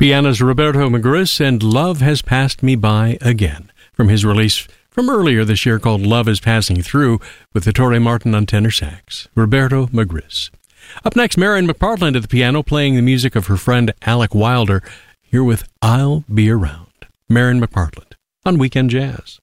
Piano's Roberto Magris and Love Has Passed Me By Again, from his release from earlier this year called Love Is Passing Through, with Ettore Martin on tenor sax. Roberto Magris. Up next, Marion McPartland at the piano, playing the music of her friend Alec Wilder, here with I'll Be Around. Marion McPartland on Weekend Jazz.